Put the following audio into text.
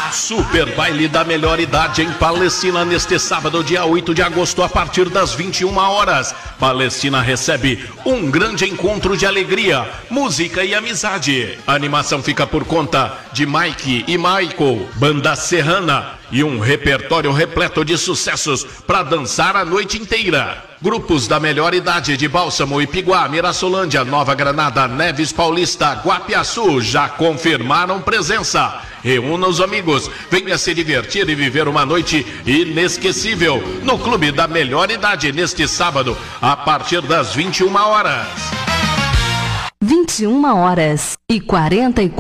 Super baile da melhor idade em Palestina neste sábado, dia 8 de agosto, a partir das 21 horas. Palestina recebe um grande encontro de alegria, música e amizade. A animação fica por conta de Mike e Michael, banda serrana, e um repertório repleto de sucessos para dançar a noite inteira. Grupos da melhor idade de Bálsamo, Ipiguá, Mirassolândia, Nova Granada, Neves Paulista, Guapiaçu já confirmaram presença. Reúna os amigos, venha se divertir e viver uma noite inesquecível no Clube da Melhor Idade neste sábado, a partir das 21 horas. 21 horas e 44